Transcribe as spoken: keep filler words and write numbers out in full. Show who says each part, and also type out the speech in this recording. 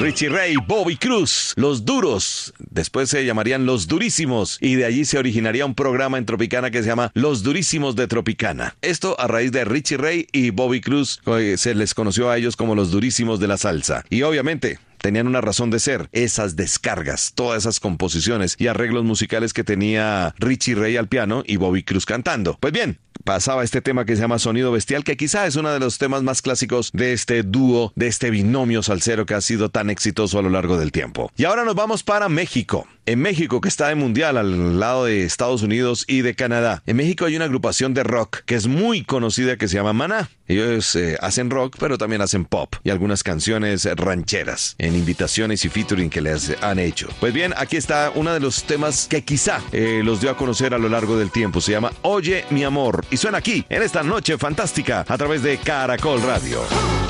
Speaker 1: Richie Ray, Bobby Cruz, Los Duros. Después se llamarían Los Durísimos y de allí se originaría un programa en Tropicana que se llama Los Durísimos de Tropicana. Esto a raíz de Richie Ray y Bobby Cruz, se les conoció a ellos como Los Durísimos de la salsa. Y obviamente tenían una razón de ser, esas descargas, todas esas composiciones y arreglos musicales que tenía Richie Ray al piano y Bobby Cruz cantando. Pues bien, pasaba este tema que se llama Sonido Bestial, que quizá es uno de los temas más clásicos de este dúo, de este binomio salsero que ha sido tan exitoso a lo largo del tiempo. Y ahora nos vamos para México. En México, que está de mundial al lado de Estados Unidos y de Canadá. En México hay una agrupación de rock que es muy conocida que se llama Maná. Ellos eh, hacen rock, pero también hacen pop y algunas canciones rancheras en invitaciones y featuring que les han hecho. Pues bien, aquí está uno de los temas que quizá eh, los dio a conocer a lo largo del tiempo. Se llama Oye mi amor y suena aquí en esta noche fantástica a través de Caracol Radio.